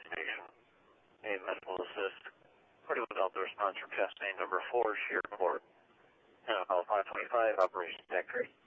Station. A medical assist. 41 Delta response from chest main number 4, Sheer Court. Call 525, Operation Deck 3.